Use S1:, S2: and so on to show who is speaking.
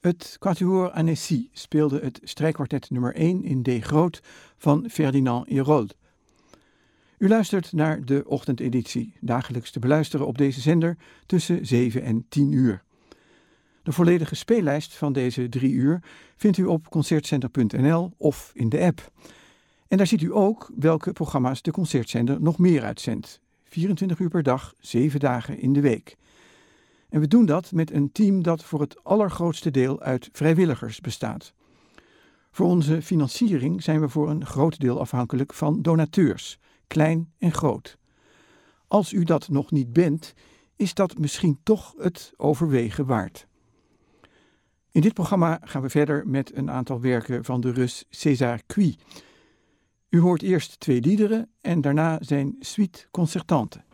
S1: Het Quatuor Annecy speelde het strijkkwartet nummer 1 in D groot van Ferdinand Hérold. U luistert naar de ochtendeditie, dagelijks te beluisteren op deze zender tussen 7 en 10 uur. De volledige speellijst van deze 3 uur vindt u op concertzender.nl of in de app. En daar ziet u ook welke programma's de Concertzender nog meer uitzendt. 24 uur per dag, 7 dagen in de week. En we doen dat met een team dat voor het allergrootste deel uit vrijwilligers bestaat. Voor onze financiering zijn we voor een groot deel afhankelijk van donateurs, klein en groot. Als u dat nog niet bent, is dat misschien toch het overwegen waard. In dit programma gaan we verder met een aantal werken van de Rus César Cui. U hoort eerst 2 liederen en daarna zijn suite concertante.